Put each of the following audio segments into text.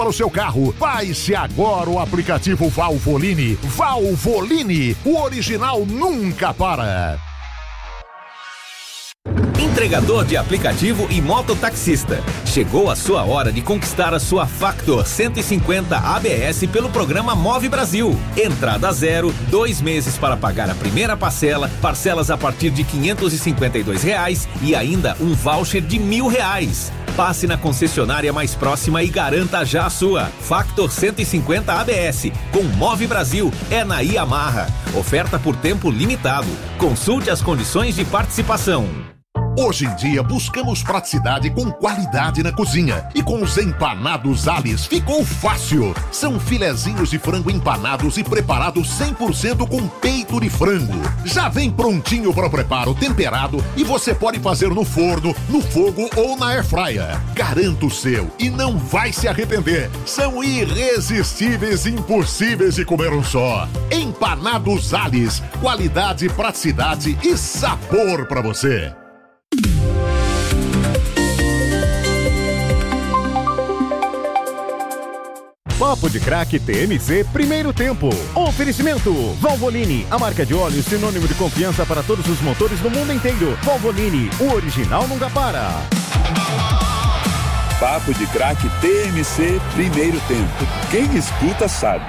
para o seu carro. Baixe agora o aplicativo Valvoline. Valvoline, o original nunca para. Entregador de aplicativo e mototaxista. Chegou a sua hora de conquistar a sua Factor 150 ABS pelo programa Move Brasil. Entrada zero, 2 meses para pagar a primeira parcela, parcelas a partir de R$552 e ainda um voucher de R$1.000. Passe na concessionária mais próxima e garanta já a sua. Factor 150 ABS. Com Move Brasil é na Yamaha. Oferta por tempo limitado. Consulte as condições de participação. Hoje em dia buscamos praticidade com qualidade na cozinha. E com os empanados Alice ficou fácil. São filezinhos de frango empanados e preparados 100% com peito de frango. Já vem prontinho para o preparo, temperado, e você pode fazer no forno, no fogo ou na airfryer. Garanta o seu e não vai se arrepender. São irresistíveis e impossíveis de comer um só. Empanados Alice. Qualidade, praticidade e sabor para você. Papo de Craque TMC Primeiro Tempo. Oferecimento Valvoline, a marca de óleo sinônimo de confiança para todos os motores do mundo inteiro. Valvoline, o original nunca para. Papo de Craque TMC Primeiro Tempo. Quem escuta sabe.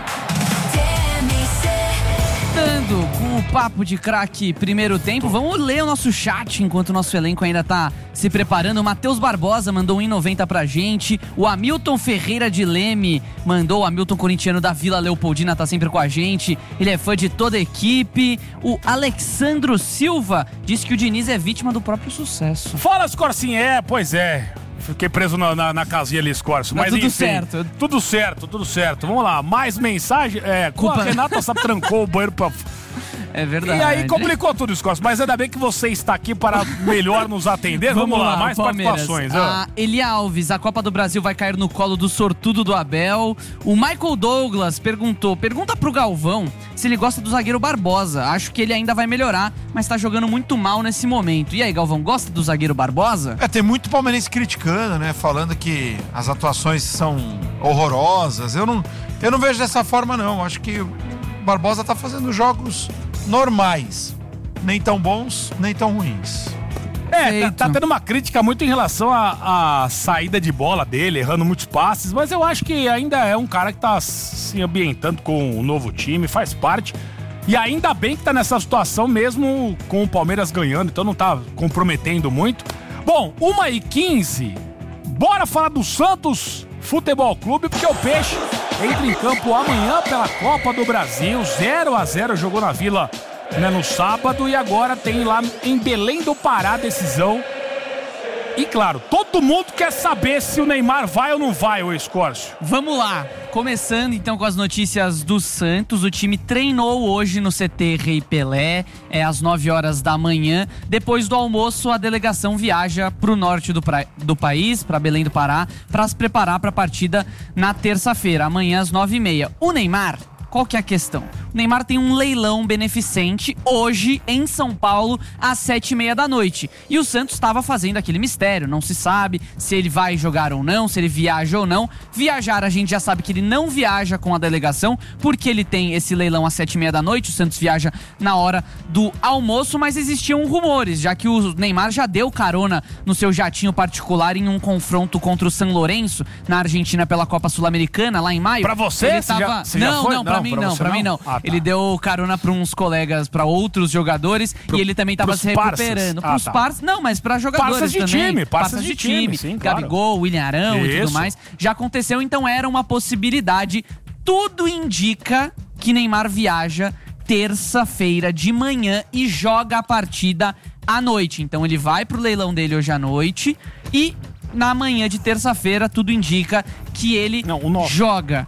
Com o Papo de Craque Primeiro Tempo, vamos ler o nosso chat enquanto o nosso elenco ainda tá se preparando. O Matheus Barbosa mandou 1,90 pra gente. O Hamilton Ferreira de Leme mandou. O Hamilton corintiano da Vila Leopoldina tá sempre com a gente. Ele é fã de toda a equipe. O Alexandro Silva disse que o Diniz é vítima do próprio sucesso. Fala, Scorcinho. Pois é. Fiquei preso na casinha ali, Scorcio. Mas tudo enfim, certo. Tudo certo. Vamos lá, mais mensagem. A Renata trancou o banheiro pra... É verdade. E aí complicou tudo, Scorcio. Mas ainda bem que você está aqui para melhor nos atender. Vamos lá, mais participações. Eli Alves, a Copa do Brasil vai cair no colo do sortudo do Abel. O Michael Douglas pergunta pro Galvão se ele gosta do zagueiro Barbosa. Acho que ele ainda vai melhorar, mas tá jogando muito mal nesse momento. E aí, Galvão, gosta do zagueiro Barbosa? Tem muito palmeirense criticando, né? Falando que as atuações são horrorosas. Eu não vejo dessa forma, não. Acho que o Barbosa tá fazendo jogos normais. Nem tão bons, nem tão ruins. Tá tendo uma crítica muito em relação à saída de bola dele, errando muitos passes, mas eu acho que ainda é um cara que tá se ambientando com o novo time, faz parte. E ainda bem que tá nessa situação mesmo com o Palmeiras ganhando, então não tá comprometendo muito. Bom, 1h15, bora falar do Santos Futebol Clube, porque o Peixe entra em campo amanhã pela Copa do Brasil, 0-0, jogou na Vila, né, no sábado, e agora tem lá em Belém do Pará a decisão. E claro, todo mundo quer saber se o Neymar vai ou não vai, ô Escórcio. Vamos lá, começando então com as notícias do Santos. O time treinou hoje no CT Rei Pelé, às 9 horas da manhã. Depois do almoço, a delegação viaja para o norte do país, para Belém do Pará, para se preparar para a partida na terça-feira, amanhã às 9h30. O Neymar, qual que é a questão? O Neymar tem um leilão beneficente hoje em São Paulo às 7h30 da noite. E o Santos estava fazendo aquele mistério. Não se sabe se ele vai jogar ou não, se ele viaja ou não. Viajar, a gente já sabe que ele não viaja com a delegação, porque ele tem esse leilão às 7h30 da noite. O Santos viaja na hora do almoço, mas existiam rumores, já que o Neymar já deu carona no seu jatinho particular em um confronto contra o San Lourenço, na Argentina, pela Copa Sul-Americana, lá em maio. Pra você? Ele tava... Não, pra mim não. Tá. Ele deu carona pra uns colegas, pra outros jogadores, e ele também tava se recuperando. Pros parças, não, mas pra jogadores também. Parças de time, sim, claro. Gabigol, William Arão e tudo mais. Já aconteceu, então era uma possibilidade. Tudo indica que Neymar viaja terça-feira de manhã e joga a partida à noite. Então ele vai pro leilão dele hoje à noite e na manhã de terça-feira tudo indica que ele joga.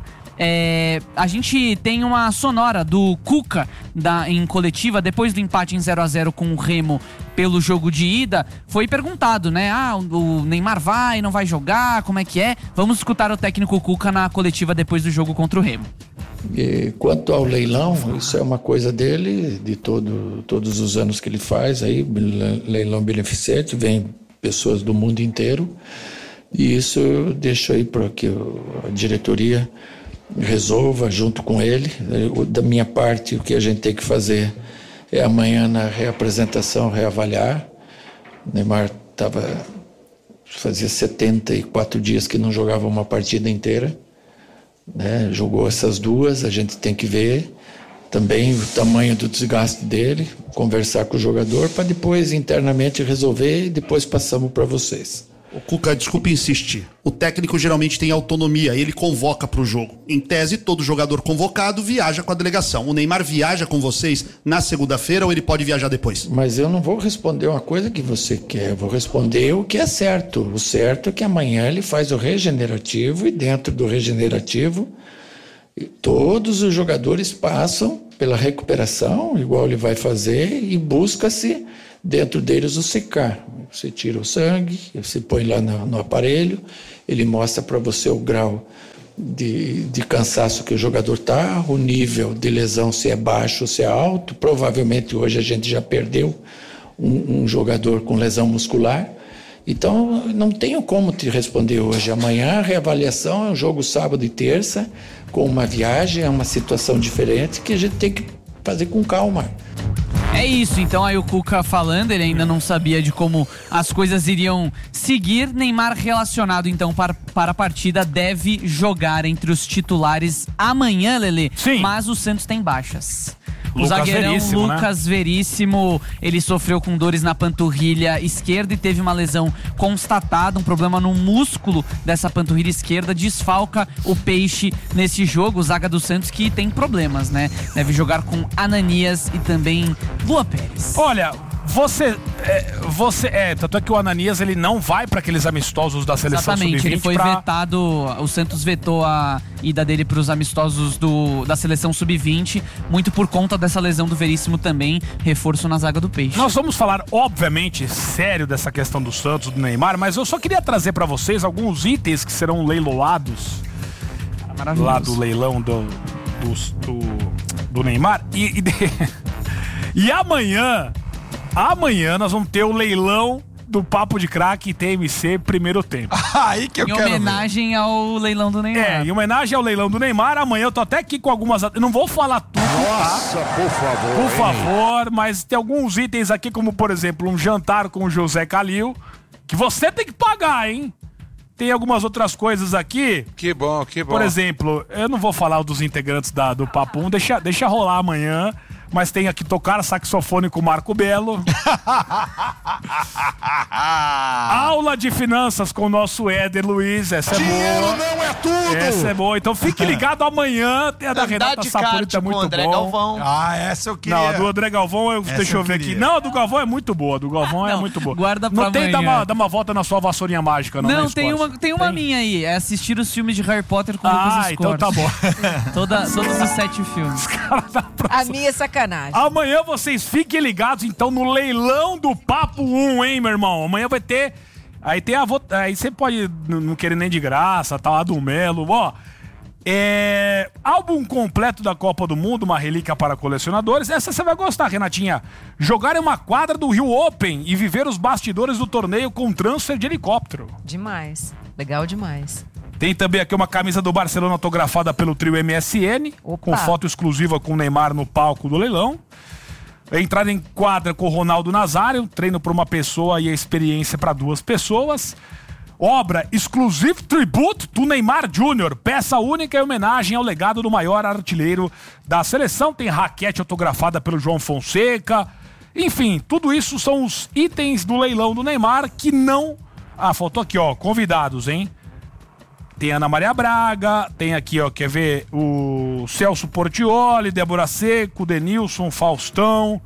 A gente tem uma sonora do Cuca em coletiva, depois do empate em 0-0 com o Remo pelo jogo de ida. Foi perguntado, né? O Neymar vai, não vai jogar, como é que é? Vamos escutar o técnico Cuca na coletiva depois do jogo contra o Remo. E quanto ao leilão, isso é uma coisa dele, de todos os anos que ele faz, aí, leilão beneficente, vem pessoas do mundo inteiro. E isso eu deixo aí para que a diretoria resolva junto com ele. Da minha parte, o que a gente tem que fazer é amanhã na reapresentação reavaliar. O Neymar fazia 74 dias que não jogava uma partida inteira, né? Jogou essas 2, a gente tem que ver também o tamanho do desgaste dele, conversar com o jogador para depois internamente resolver e depois passamos para vocês. O Cuca, desculpe insistir. O técnico geralmente tem autonomia, ele convoca para o jogo. Em tese, todo jogador convocado viaja com a delegação. O Neymar viaja com vocês na segunda-feira ou ele pode viajar depois? Mas eu não vou responder uma coisa que você quer, eu vou responder o que é certo. O certo é que amanhã ele faz o regenerativo e dentro do regenerativo todos os jogadores passam pela recuperação, igual ele vai fazer, e busca-se dentro deles o secar. Você tira o sangue, você põe lá no aparelho, ele mostra para você o grau de cansaço que o jogador está, o nível de lesão, se é baixo ou se é alto. Provavelmente hoje a gente já perdeu um jogador com lesão muscular. Então não tenho como te responder hoje. Amanhã a reavaliação é um jogo sábado e terça, com uma viagem, é uma situação diferente que a gente tem que fazer com calma. É isso, então aí o Cuca falando, ele ainda não sabia de como as coisas iriam seguir. Neymar relacionado então para a partida, deve jogar entre os titulares amanhã, Lelê. Sim. Mas o Santos tem baixas. O Lucas zagueirão Veríssimo, Lucas Veríssimo, ele sofreu com dores na panturrilha esquerda e teve uma lesão constatada, um problema no músculo dessa panturrilha esquerda, desfalca o Peixe nesse jogo. O zaga do Santos que tem problemas, né? Deve jogar com Ananias e também Luan Pérez. Olha, tanto é que o Ananias ele não vai para aqueles amistosos da seleção sub-20. Exatamente, ele foi vetado, o Santos vetou a ida dele para os amistosos da seleção sub-20, muito por conta dessa lesão do Veríssimo também, reforço na zaga do Peixe. Nós vamos falar, obviamente, sério dessa questão do Santos, do Neymar, mas eu só queria trazer para vocês alguns itens que serão leiloados lá do leilão do Neymar. E Amanhã nós vamos ter o leilão do Papo de Craque TMC primeiro tempo. Aí que eu quero ver. Em homenagem ao leilão do Neymar. Em homenagem ao leilão do Neymar. Amanhã eu tô até aqui com algumas... Eu não vou falar tudo, Nossa, tá? por favor. Por favor, mas tem alguns itens aqui, como por exemplo, um jantar com o José Calil, que você tem que pagar, hein? Tem algumas outras coisas aqui. Que bom, que bom. Por exemplo, eu não vou falar dos integrantes do Papo 1, deixa rolar amanhã. Mas tem aqui tocar saxofone com o Marco Belo. Aula de finanças com o nosso Éder Luiz. Essa é boa. Dinheiro não é tudo. Essa é boa. Então fique ligado amanhã. Tem a da Renata Sapurita, muito André bom. Galvão. Essa eu queria. Não, a do André Galvão, deixa eu ver aqui. Não, a do Galvão é muito boa. A do Galvão é muito boa. Guarda pra amanhã. Não tem dar uma volta na sua vassourinha mágica, não. Não, tem uma minha aí. É assistir os filmes de Harry Potter com o Lucas Escorte. Então tá bom. Todos os 7 filmes. A minha é sacanagem. Amanhã vocês fiquem ligados, então, no leilão do Papo 1, hein, meu irmão? Amanhã vai ter... Aí tem aí você pode não querer nem de graça, tá lá do Melo, ó. Álbum completo da Copa do Mundo, uma relíquia para colecionadores. Essa você vai gostar, Renatinha. Jogar em uma quadra do Rio Open e viver os bastidores do torneio com transfer de helicóptero. Demais. Legal demais. Tem também aqui uma camisa do Barcelona autografada pelo trio MSN, com foto exclusiva com o Neymar no palco do leilão. Entrada em quadra com o Ronaldo Nazário, treino para uma pessoa e a experiência para 2 pessoas. Obra Exclusive Tribute do Neymar Júnior, peça única em homenagem ao legado do maior artilheiro da seleção. Tem raquete autografada pelo João Fonseca. Enfim, tudo isso são os itens do leilão do Neymar que não... faltou aqui, ó, convidados, hein? Tem Ana Maria Braga, tem aqui, ó, quer ver, o Celso Portioli, Débora Seco, Denilson, Faustão,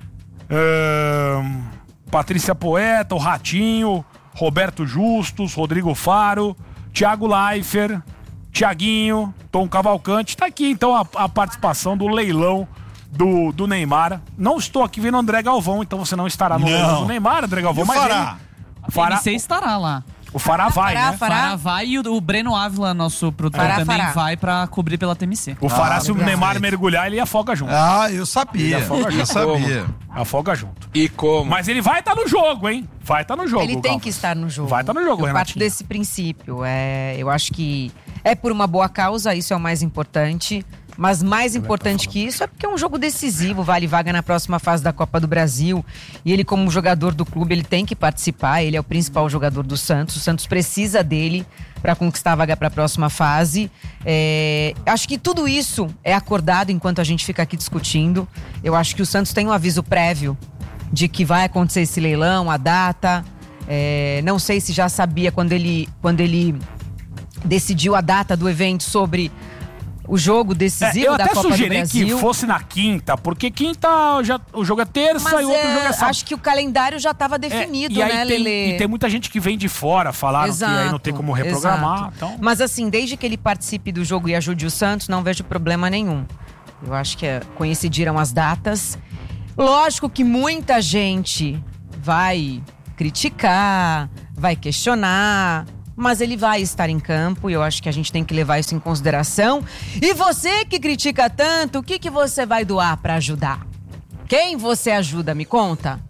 Patrícia Poeta, o Ratinho, Roberto Justus, Rodrigo Faro, Thiago Leifert, Thiaguinho, Tom Cavalcante. Tá aqui, então, a participação do leilão do Neymar. Não estou aqui vendo André Galvão, então você não estará no leilão do Neymar, André Galvão, mas Fará. A TMC estará lá. O Fará vai, né? Fará vai e o Breno Ávila, nosso produtor, também vai pra cobrir pela TMC. O Fará, se o Neymar mergulhar, ele afoga junto. Eu sabia. Eu sabia. Afoga junto. E como? Mas ele vai estar no jogo, hein? Vai estar no jogo. Ele tem que estar no jogo. Vai estar no jogo, Eu parto desse princípio. Eu acho que é por uma boa causa, isso é o mais importante. Mas mais importante que isso é porque é um jogo decisivo, vale vaga na próxima fase da Copa do Brasil. E ele, como jogador do clube, ele tem que participar. Ele é o principal jogador do Santos. O Santos precisa dele para conquistar a vaga para a próxima fase. Acho que tudo isso é acordado enquanto a gente fica aqui discutindo. Eu acho que o Santos tem um aviso prévio de que vai acontecer esse leilão, a data. Não sei se já sabia quando ele decidiu a data do evento sobre o jogo decisivo da Copa do Brasil. Eu até sugeri que fosse na quinta, porque quinta o jogo é terça e o outro jogo é sábado. Acho que o calendário já estava definido, né, Lelê? E tem muita gente que vem de fora, falaram que aí não tem como reprogramar. Então... Mas assim, desde que ele participe do jogo e ajude o Santos, não vejo problema nenhum. Eu acho que coincidiram as datas. Lógico que muita gente vai criticar, vai questionar, mas ele vai estar em campo e eu acho que a gente tem que levar isso em consideração. E você que critica tanto, o que você vai doar para ajudar? Quem você ajuda? Me conta.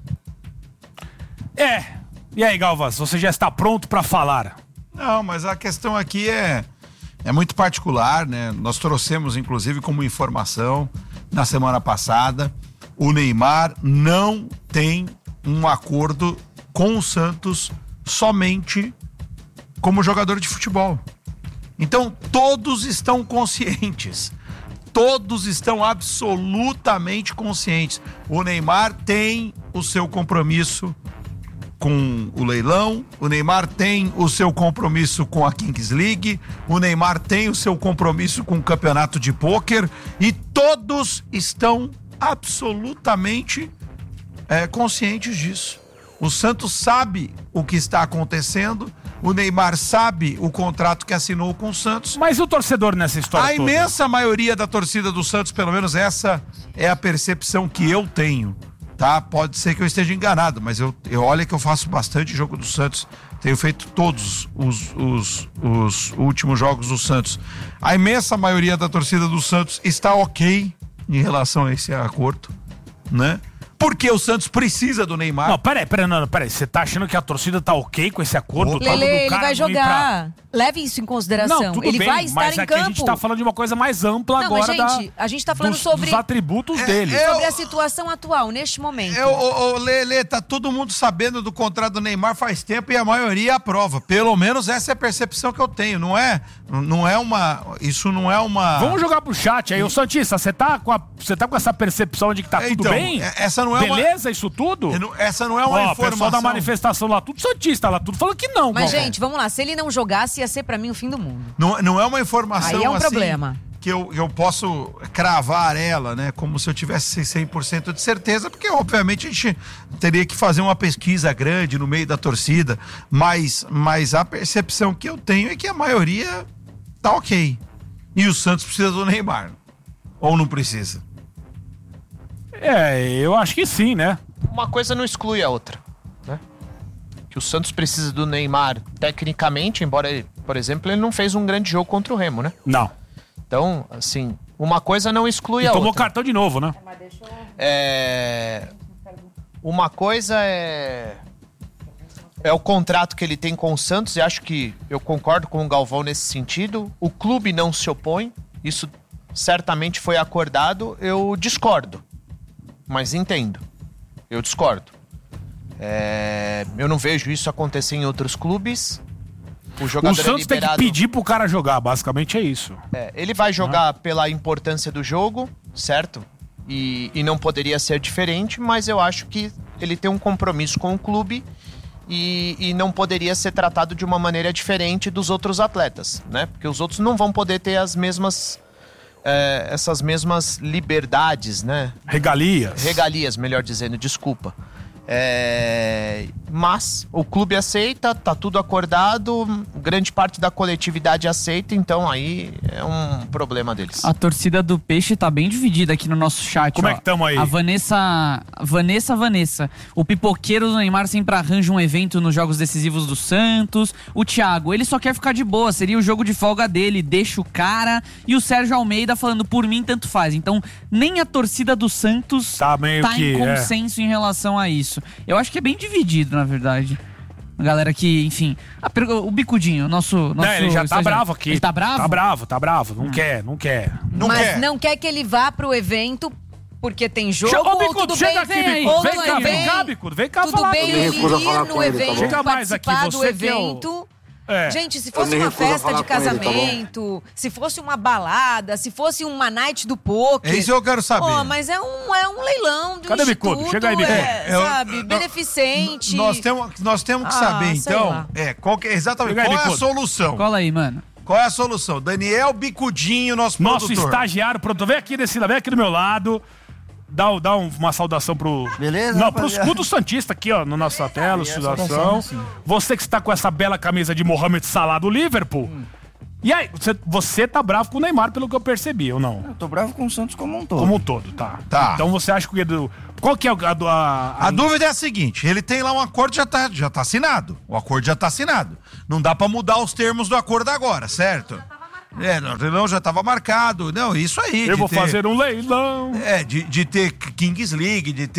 E aí, Galvas, você já está pronto para falar? Não, mas a questão aqui é muito particular, né? Nós trouxemos, inclusive, como informação na semana passada, o Neymar não tem um acordo com o Santos somente como jogador de futebol. Então, todos estão conscientes. Todos estão absolutamente conscientes. O Neymar tem o seu compromisso com o leilão, o Neymar tem o seu compromisso com a Kings League, o Neymar tem o seu compromisso com o campeonato de pôquer e todos estão absolutamente conscientes disso. O Santos sabe o que está acontecendo, o Neymar sabe o contrato que assinou com o Santos. Mas e o torcedor nessa história toda? A imensa maioria da torcida do Santos, pelo menos essa é a percepção que eu tenho, tá? Pode ser que eu esteja enganado, mas eu olha que eu faço bastante jogo do Santos, tenho feito todos os últimos jogos do Santos. A imensa maioria da torcida do Santos está ok em relação a esse acordo, né? Porque o Santos precisa do Neymar. Não, peraí. Você tá achando que a torcida tá ok com esse acordo? Lelê, ele vai jogar. Leve isso em consideração. Não, tudo ele bem, vai estar mas em aqui campo. a gente tá falando de uma coisa mais ampla agora. Mas, gente, a gente tá falando sobre dos atributos dele. Sobre a situação atual, neste momento. Lelê, tá todo mundo sabendo do contrato do Neymar faz tempo e a maioria aprova. Pelo menos essa é a percepção que eu tenho. Isso não é uma... Vamos jogar pro chat aí. Ô, Santista, você tá com essa percepção de que tá tudo bem? Essa não é beleza, isso tudo? Essa não é uma informação. O pessoal da manifestação lá, tudo Santista lá, tudo falando que não. Mas, gente, vamos lá. Se ele não jogasse, ia ser pra mim o fim do mundo. Não é uma informação aí é um problema. Que eu posso cravar ela, né? Como se eu tivesse 100% de certeza, porque obviamente a gente teria que fazer uma pesquisa grande no meio da torcida, mas a percepção que eu tenho é que a maioria tá ok. E o Santos precisa do Neymar. Ou não precisa? Eu acho que sim, né? Uma coisa não exclui a outra, né? Que o Santos precisa do Neymar tecnicamente, embora ele, por exemplo, ele não fez um grande jogo contra o Remo, né? Não. Então, assim, uma coisa não exclui a outra. Tomou cartão de novo, né? Uma coisa é o contrato que ele tem com o Santos, e acho que eu concordo com o Galvão nesse sentido. O clube não se opõe, isso certamente foi acordado. Eu discordo, mas entendo. Eu discordo. Eu não vejo isso acontecer em outros clubes. O Santos tem que pedir pro cara jogar, basicamente é isso. Ele vai jogar pela importância do jogo, certo? E não poderia ser diferente, mas eu acho que ele tem um compromisso com o clube e não poderia ser tratado de uma maneira diferente dos outros atletas, né? Porque os outros não vão poder ter as mesmas... essas mesmas liberdades, né? Regalias, melhor dizendo, desculpa. Mas o clube aceita, tá tudo acordado, grande parte da coletividade aceita, então aí é um problema deles. A torcida do Peixe tá bem dividida aqui no nosso chat. Como é que tamo aí? A Vanessa. O pipoqueiro do Neymar sempre arranja um evento nos jogos decisivos do Santos. O Thiago, ele só quer ficar de boa, seria o jogo de folga dele, deixa o cara. E o Sérgio Almeida falando, por mim tanto faz. Então, nem a torcida do Santos tá em consenso em relação a isso. Eu acho que é bem dividido, na verdade. A galera que, enfim... o Bicudinho, nosso ele já tá bravo aqui. Ele tá bravo? Tá bravo. Não quer. Mas não quer que ele vá pro evento porque tem jogo, ou tudo chega bem... aqui, Bicudo. Vem cá, Bicudo. Vem cá falar comigo. Tudo bem ele ir no evento, participar do evento... Gente, se fosse uma festa de casamento, se fosse uma balada, se fosse uma night do poker... É isso que eu quero saber. Mas é um leilão do Cadê instituto, Bicudo? Chega aí, Bicudo. Sabe, beneficente. Nós temos que saber, então, exatamente qual é a solução. Cola aí, mano. Qual é a solução? Daniel Bicudinho, nosso produtor. Nosso estagiário, produtor. Vem aqui, Decila, vem aqui do meu lado. Dá uma saudação pro... Beleza? Não, pro escudo santista aqui, ó, na nossa tela, saudação. Você que está com essa bela camisa de Mohamed Salah do Liverpool. E aí, você tá bravo com o Neymar, pelo que eu percebi, ou não? Eu tô bravo com o Santos como um todo. Como um todo, tá. Então você acha que... Qual que é a dúvida é a seguinte, ele tem lá um acordo, já tá assinado. O acordo já tá assinado. Não dá pra mudar os termos do acordo agora, certo? O leilão já estava marcado. Não, isso aí. Eu vou fazer um leilão. De ter Kings League, de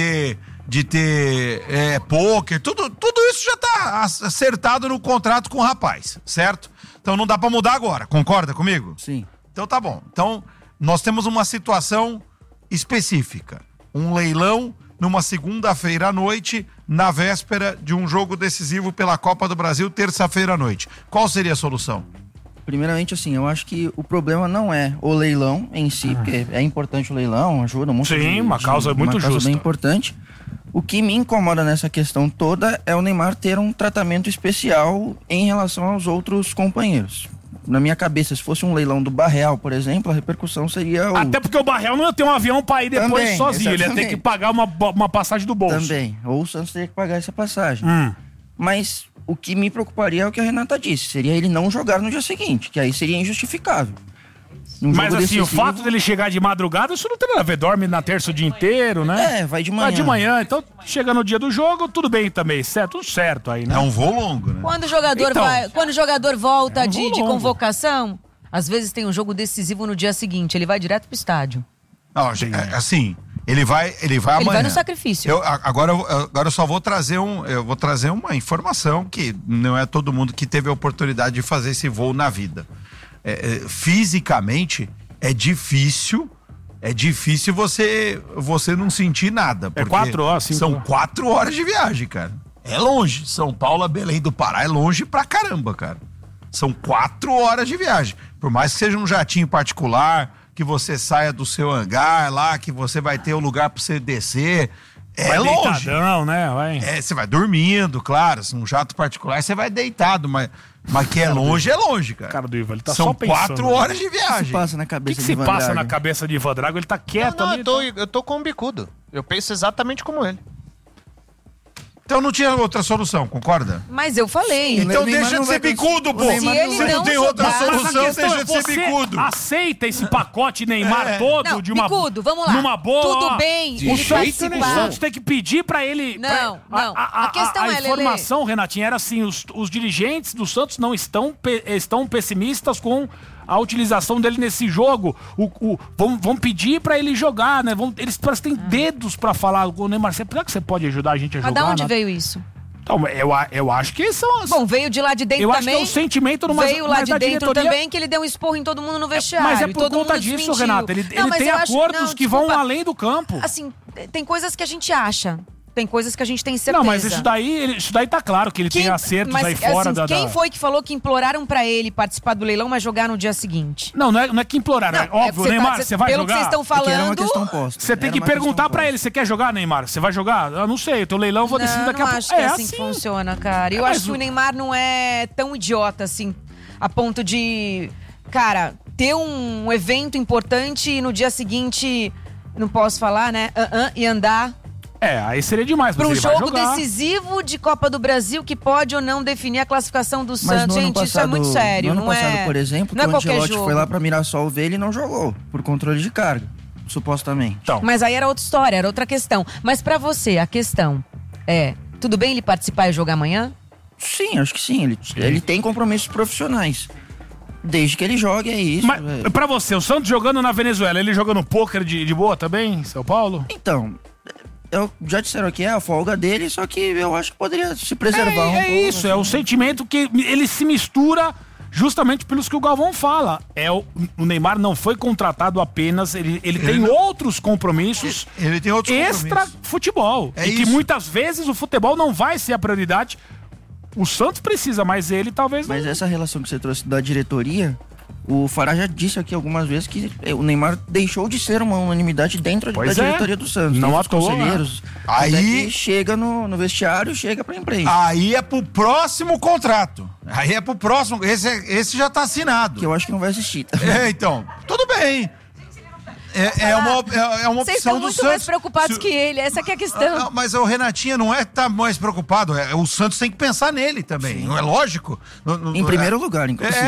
ter poker, tudo isso já tá acertado no contrato com o rapaz, certo? Então não dá pra mudar agora, concorda comigo? Sim. Então tá bom. Então nós temos uma situação específica. Um leilão numa segunda-feira à noite, na véspera de um jogo decisivo pela Copa do Brasil, terça-feira à noite. Qual seria a solução? Primeiramente, assim, eu acho que o problema não é o leilão em si, porque é importante o leilão, ajuda muito. Sim, uma causa muito justa. Uma causa bem importante. O que me incomoda nessa questão toda é o Neymar ter um tratamento especial em relação aos outros companheiros. Na minha cabeça, se fosse um leilão do Barreal, por exemplo, a repercussão seria... Até porque o Barreal não ia ter um avião pra ir depois também, sozinho, exatamente. Ele ia ter que pagar uma passagem do bolso. Também, ou o Santos teria que pagar essa passagem. Mas... o que me preocuparia é o que a Renata disse. Seria ele não jogar no dia seguinte, que aí seria injustificável. Mas assim, decisivo, o fato dele chegar de madrugada, isso não tem nada a ver. Dorme na terça o dia inteiro, né? Vai de manhã. Vai de manhã, então chega no dia do jogo, tudo bem também. Tudo certo aí, né? É um voo longo, né? Quando o jogador volta de convocação, às vezes tem um jogo decisivo no dia seguinte, ele vai direto pro estádio. Não, assim... Ele vai amanhã. Ele vai no sacrifício. Agora eu só vou trazer uma informação que não é todo mundo que teve a oportunidade de fazer esse voo na vida. Fisicamente é difícil você não sentir nada. É 4 horas, 5 São 4 horas de viagem, cara. É longe. São Paulo a Belém do Pará é longe pra caramba, cara. São 4 horas de viagem. Por mais que seja um jatinho particular, que você saia do seu hangar lá, que você vai ter o lugar pra você descer. Vai longe. Deitadão, né? Você vai dormindo, claro. Um jato particular, você vai deitado, mas que é longe, cara. Cara do Ivan, ele tá São só pensando. 4 horas de viagem. O que se passa na cabeça de Ivan Drago? O que se passa na cabeça de Ivan Drago? Ele tá quieto ali. Eu tô com um bicudo. Eu penso exatamente como ele. Então não tinha outra solução, concorda? Mas eu falei. Então deixa de ser bicudo, pô. Se ele não tem outra solução, deixa de ser bicudo. Aceita esse pacote Neymar todo de uma... bicudo, vamos lá. Numa boa... Tudo bem. O Santos tem que pedir pra ele... Não. A questão a informação, Renatinha, era assim, os dirigentes do Santos não estão pessimistas com a utilização dele nesse jogo. Vão pedir pra ele jogar, né? Eles parecem que têm dedos pra falar. O Neymar, será que você pode ajudar a gente a jogar? Mas de onde veio isso? Então, eu acho que são as... Bom, veio de lá de dentro também. Eu acho que é um sentimento numa... Veio lá de dentro também, que ele deu um esporro em todo mundo no vestiário. Mas é por conta disso, Renata. Ele tem acordos que vão além do campo. Assim, tem coisas que a gente acha. Tem coisas que a gente tem certeza. Não, mas isso daí tá claro que ele tem acertos aí fora da... Quem foi que falou que imploraram pra ele participar do leilão, mas jogar no dia seguinte? Não é que imploraram. Óbvio, Neymar, você vai pelo jogar? Que vocês estão falando... Era uma questão posta. Você tem que perguntar pra ele, você quer jogar, Neymar? Você vai jogar? Eu não sei, o teu leilão eu vou decidir daqui a pouco. Eu acho que é assim que funciona, cara. Eu acho que o Neymar não é tão idiota assim, a ponto de, cara, ter um evento importante e no dia seguinte, não posso falar, né? E andar Aí seria demais. Para um jogo decisivo de Copa do Brasil que pode ou não definir a classificação do Santos. Gente, isso é muito sério. No ano passado, por exemplo, não é quando o qualquer Ancelotti jogo. foi lá pra Mirassol ver, ele não jogou, por controle de carga, supostamente. Então. Mas aí era outra história, era outra questão. Mas pra você, a questão é, tudo bem ele participar e jogar amanhã? Sim, acho que sim. Ele tem compromissos profissionais. Desde que ele jogue, é isso. Mas pra você, o Santos jogando na Venezuela, ele jogando pôquer de boa também, São Paulo? Então, já disseram aqui, a folga dele, só que eu acho que poderia se preservar um pouco. É isso, é o sentimento que ele se mistura justamente pelos que o Galvão fala. O Neymar não foi contratado apenas, ele tem outros compromissos. Ele tem outros extra futebol. Que muitas vezes o futebol não vai ser a prioridade. O Santos precisa, mas ele talvez não. Mas essa relação que você trouxe da diretoria, o Fará já disse aqui algumas vezes que o Neymar deixou de ser uma unanimidade dentro da diretoria do Santos. Não os conselheiros. Aí chega no vestiário, chega pra imprensa. Aí é pro próximo contrato. Aí é pro próximo. Esse já tá assinado. Que eu acho que não vai existir. Então, tudo bem. É uma opção do Santos. Vocês estão muito mais preocupados que ele, essa que é a questão. Mas o Renatinha não tá mais preocupado. O Santos tem que pensar nele também. Não é lógico? Em primeiro lugar, inclusive.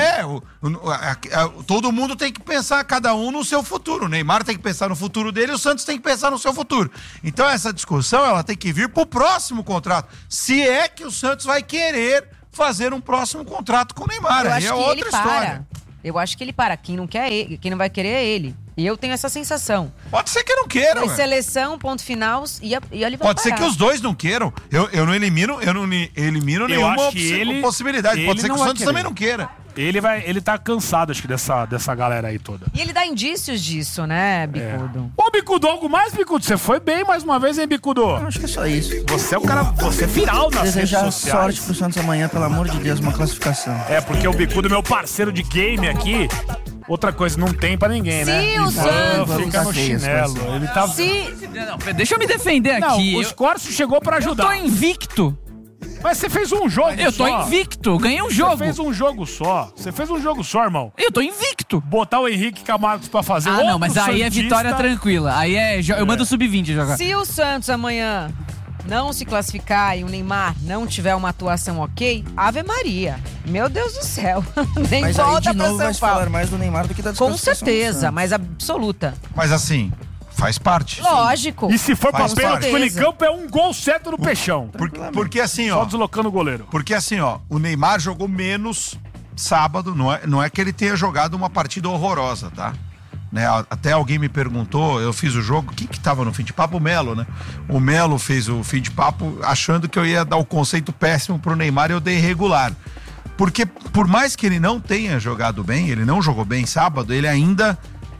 Todo mundo tem que pensar, cada um no seu futuro. O Neymar tem que pensar no futuro dele e o Santos tem que pensar no seu futuro. Então essa discussão ela tem que vir pro próximo contrato. Se é que o Santos vai querer fazer um próximo contrato com o Neymar. Aí é outra história. Eu acho que ele para. Quem não quer ele, quem não vai querer é ele. E eu tenho essa sensação. Pode ser que não queiram. Foi seleção, ponto final, e ele vai Pode ser que os dois não queiram. Eu não elimino nenhuma possibilidade. Pode ser que o Santos também não queira. Ele tá cansado, acho que, dessa galera aí toda. E ele dá indícios disso, né, Bicudo? Ô, Bicudo, algo mais, Bicudo? Você foi bem mais uma vez, hein, Bicudo? Eu acho que é só isso. Você é o cara, você é viral nas redes Desejar sociais. sorte pro Santos amanhã, pelo amor de Deus, uma classificação. Porque o Bicudo, meu parceiro de game aqui, outra coisa, não tem pra ninguém, né? Se o Santos fica no chinelo. Ele tá... Não, deixa eu me defender aqui. O Scorcio chegou pra ajudar. Eu tô invicto. Mas você fez um jogo Eu tô invicto, ganhei um jogo. Você fez um jogo só, irmão. Eu tô invicto. Botar o Henrique Camargo pra fazer não, mas aí é vitória tranquila. Aí eu mando o sub-20 jogar. Se o Santos amanhã não se classificar e o Neymar não tiver uma atuação ok, Ave Maria. Meu Deus do céu. Nem mas volta aí de pra novo São vai Paulo. falar mais do Neymar do que da Com desclassificação. certeza, mas absoluta. Mas assim, faz parte. Lógico. E se for pra Faz pênalti, parte. em campo é um gol certo no peixão. Porque assim, Só deslocando o goleiro. Porque assim, o Neymar jogou menos sábado, não é que ele tenha jogado uma partida horrorosa, tá? Né? Até alguém me perguntou, eu fiz o jogo, quem que tava no fim de papo? O Melo, né? O Melo fez o fim de papo achando que eu ia dar o conceito péssimo pro Neymar e eu dei regular. Porque por mais que ele não tenha jogado bem, ele não jogou bem sábado, ele ainda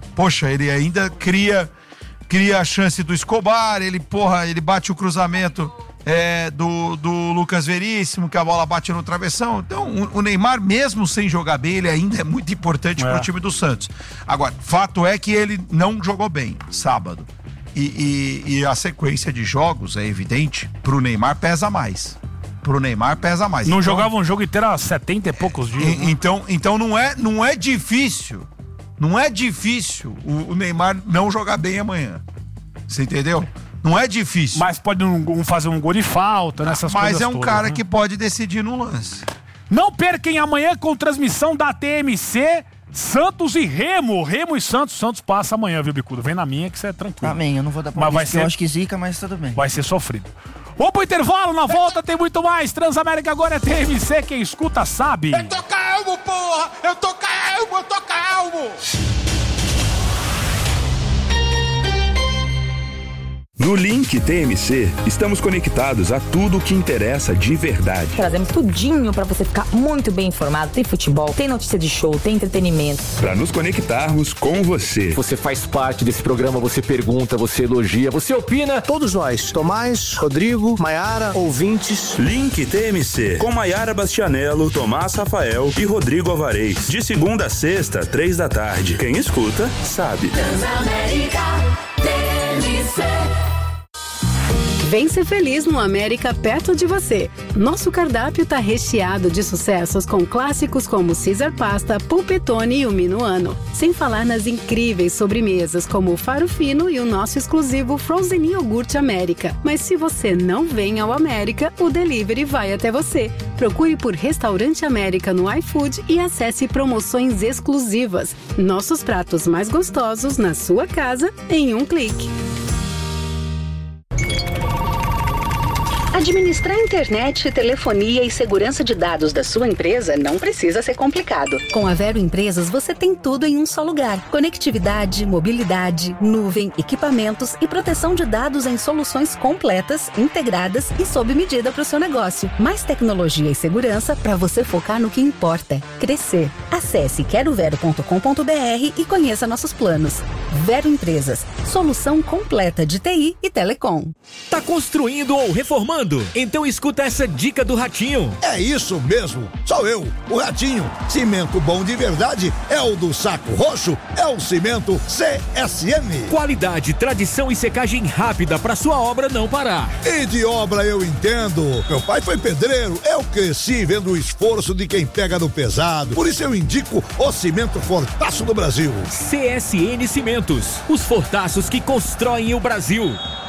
cria a chance do Escobar, ele bate o cruzamento do Lucas Veríssimo, que a bola bate no travessão. Então, o Neymar, mesmo sem jogar bem, ele ainda é muito importante pro time do Santos. Agora, fato é que ele não jogou bem sábado. E a sequência de jogos, é evidente, pro Neymar pesa mais. Não jogava um jogo inteiro há 70 e poucos dias. Então não é difícil. Não é difícil o Neymar não jogar bem amanhã. Você entendeu? Não é difícil. Mas pode fazer um gol de falta, nessas coisas Mas é um todas, cara né? que pode decidir no lance. Não percam amanhã com transmissão da TMC, Santos e Remo. Remo e Santos. Santos passa amanhã, viu, Bicudo? Vem na minha que você é tranquilo. Amém, eu não vou dar Mas vai ser... eu acho que zica, mas tudo bem. Vai ser sofrido. Vamos pro intervalo, na volta tem muito mais. Transamérica agora é TMC, quem escuta sabe. Eu tô calmo, porra! Eu tô calmo! No Link TMC, estamos conectados a tudo o que interessa de verdade. Trazemos tudinho pra você ficar muito bem informado. Tem futebol, tem notícia de show, tem entretenimento. Para nos conectarmos com você. Você faz parte desse programa, você pergunta, você elogia, você opina. Todos nós, Tomás, Rodrigo, Maiara, ouvintes. Link TMC, com Maiara Bastianello, Tomás Rafael e Rodrigo Alvarez. De segunda a sexta, 3 da tarde. Quem escuta, sabe. Transamérica TMC. Vem ser feliz no América perto de você. Nosso cardápio tá recheado de sucessos com clássicos como Caesar Pasta, Pulpetone e o Minuano. Sem falar nas incríveis sobremesas como o Faro Fino e o nosso exclusivo Frozen Iogurte América. Mas se você não vem ao América, o delivery vai até você. Procure por Restaurante América no iFood e acesse promoções exclusivas. Nossos pratos mais gostosos na sua casa em um clique. Administrar internet, telefonia e segurança de dados da sua empresa não precisa ser complicado. Com a Vero Empresas, você tem tudo em um só lugar. Conectividade, mobilidade, nuvem, equipamentos e proteção de dados em soluções completas, integradas e sob medida para o seu negócio. Mais tecnologia e segurança para você focar no que importa: crescer. Acesse querovero.com.br e conheça nossos planos. Vero Empresas, solução completa de TI e telecom. Tá construindo ou reformando? Então escuta essa dica do Ratinho. É isso mesmo, sou eu, o Ratinho. Cimento bom de verdade é o do Saco Roxo, é o cimento CSM. Qualidade, tradição e secagem rápida para sua obra não parar. E de obra eu entendo. Meu pai foi pedreiro, eu cresci vendo o esforço de quem pega no pesado. Por isso eu indico o cimento Fortaço do Brasil. CSN Cimentos, os fortaços que constroem o Brasil.